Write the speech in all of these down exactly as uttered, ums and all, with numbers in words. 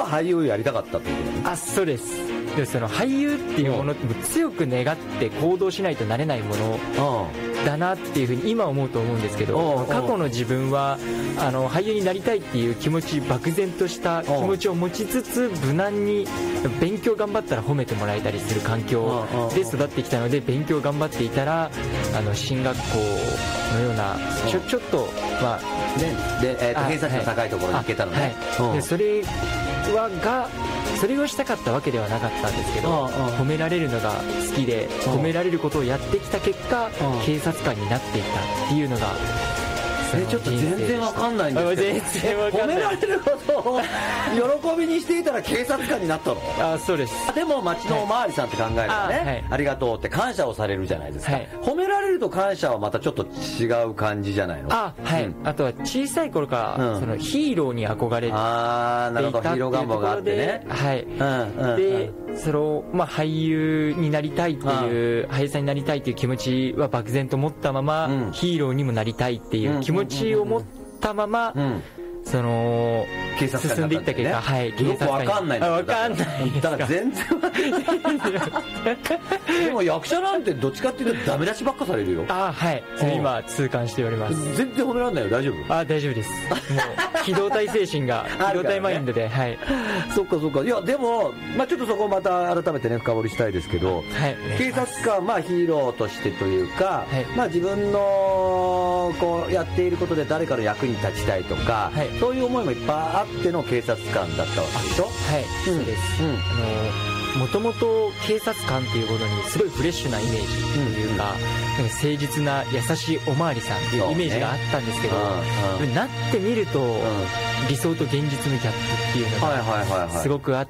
は俳優をやりたかったってことだね。 あ、そうです。でその俳優っていうものって強く願って行動しないとなれないものだなっていうふうに今思うと思うんですけど、過去の自分はあの俳優になりたいっていう気持ち、漠然とした気持ちを持ちつつ、無難に勉強頑張ったら褒めてもらえたりする環境で育ってきたので、勉強頑張っていたらあの進学校のようなちょちょっとまあで、で、えー、と偏差値の高いところに行けたのね、 はいはい、でそれはがそれをしたかったわけではなかったんですけど、褒められるのが好きで褒められることをやってきた結果、警察官になっていったっていうのがえちょっと全然わかんないんですけど、褒められることを喜びにしていたら警察官になったの？ あ、そうです。 でも町のおまわりさんって考えるとね、あ、はい、ありがとうって感謝をされるじゃないですか、はい、褒められると感謝はまたちょっと違う感じじゃないの？ あ、はい、うん、あとは小さい頃から、うん、そのヒーローに憧れていたっていうところで、あー、なるほど、ヒーロー願望があってね、はい、うんうん、で、その、まあ、俳優になりたいっていう、俳優さんになりたいっていう気持ちは漠然と持ったまま、うん、ヒーローにもなりたいっていう気持ちを持ったまま、うん、その警察官進んでいった結果、はい、警察官に。 よくわかんないんだ。 わかんないですか。 だから全然わかんない。でも役者なんてどっちかっていうとダメ出しばっかされるよ。 あ、はい。それ今痛感しております。 全然褒められないよ。大丈夫？ あ、大丈夫です。もう機動隊精神が機動隊マインドで、はい。 そっかそっか。いやでもまあちょっとそこをまた改めてね深掘りしたいですけど、はい、警察官まあヒーローとしてというか、はい、まあ自分のこうやっていることで誰かの役に立ちたいとか、はい、そういう思いもいっぱいあっての警察官だったわけでしょ？はい、 うん、そうです。うん、あのもともと警察官っていうものにすごいフレッシュなイメージというか、うん、なんか誠実な優しいおまわりさんっていうイメージがあったんですけど、ね、うん、なってみると、うん、理想と現実のギャップっていうのがすごくあって、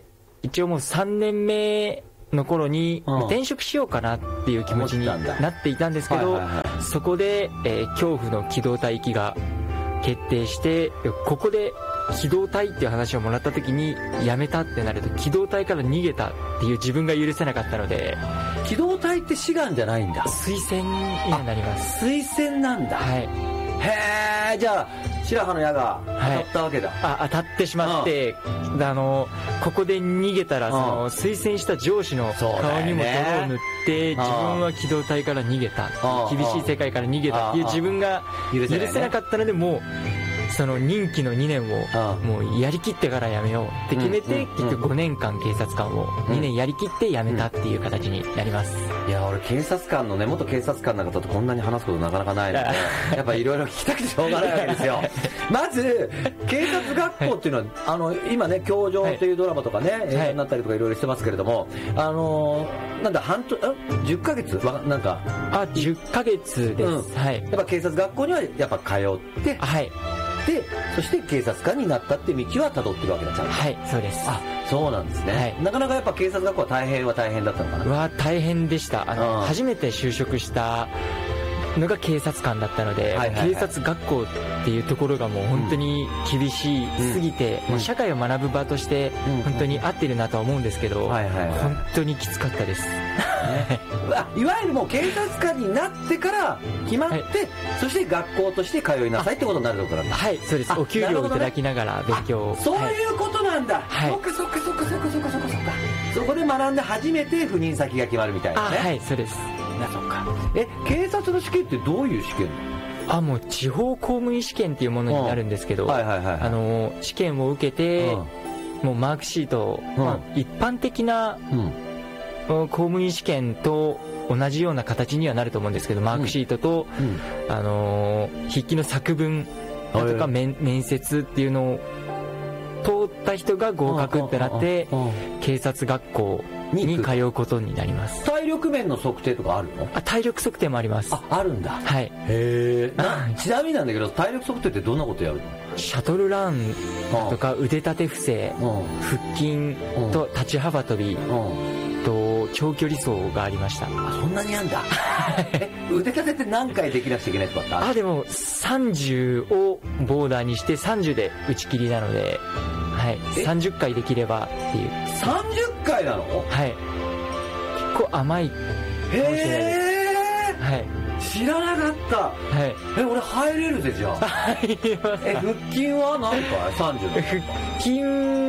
一応もうさんねんめの頃に転職しようかなっていう気持ちになっていたんですけど、そこで、えー、恐怖の機動隊行きが決定して、ここで機動隊っていう話をもらった時に辞めたってなると、機動隊から逃げたっていう自分が許せなかったので。 機動隊って志願じゃないんだ？ 推薦になります。 推薦なんだ。はい。へえ、じゃあ白羽の矢が当たったわけだ。 はい、あ、当たってしまって、あのここで逃げたらその推薦した上司の顔にも泥を塗って、自分は機動隊から逃げた、厳しい世界から逃げたっていう自分が許せなかったので、もうその任期のにねんをもうやりきってから辞めようって決めて、結局ごねんかん警察官をにねんやりきって辞めたっていう形になります。 いや、俺警察官のね、元警察官の方とこんなに話すことなかなかないので、やっぱいろいろ聞きたくてしょうがないわけですよ。まず警察学校っていうのは、あの今ね、教場というドラマとかね、映画になったりとかいろいろしてますけれども、あのなんだ半年、じゅっかげつなんか、 あ、じゅっかげつです。うん、はい。 やっぱ警察学校にはやっぱ通って、はい。で、そして警察官になったって道は辿ってるわけだ、ちゃんと。 はい、そうです。 あ、そうなんですね。はい、なかなかやっぱ警察学校は大変は大変だったのかな。 うわ、大変でした。あの、初めて就職したのが警察官だったので、はいはいはい、警察学校っていうところがもう本当に厳しすぎて、うん、もう社会を学ぶ場として本当に合ってるなとは思うんですけど、うん、はいはいはい、本当にきつかったです。 ね、いわゆるもう警察官になってから決まって、はい、そして学校として通いなさいってことになるってことなんだ。 はい、そうです。お給料をいただきながら勉強を、 ね、そういうことなんだ。はい、そっかそっかそっかそっかそっかそっかそっか、そこで学んで初めて赴任先が決まるみたいなね。 はい、そうです。 な、そっか。え、警察の試験ってどういう試験なの？ あ、もう地方公務員試験っていうものになるんですけど、はいはいはいはい、あの試験を受けて、うん、もうマークシート、うん、まあ、一般的な、うん、公務員試験と同じような形にはなると思うんですけど、マークシートと、うん、あの筆記の作文だとか面、面接っていうのを通った人が合格ってなって、警察学校に通うことになります。 体力面の測定とかあるの？ あ、体力測定もあります。 あ、あるんだ。 はい。へえ。ちなみになんだけど、体力測定ってどんなことやるの？ シャトルランとか腕立て伏せ、腹筋と立ち幅跳びと長距離走がありました。 あ、そんなにやんだ。え、腕立てって何回できなくちゃいけないとかあった？ あ、でもさんじゅうをボーダーにしてさんじゅうで打ち切りなので、はい、さんじゅっかいできればっていう。 さんじゅっかいなの？ はい。結構甘いかもしれないです。 へー、はい。知らなかった。はい。え、俺入れるぜ、じゃあ。入ります。え、腹筋は何回？さんじゅう。 腹筋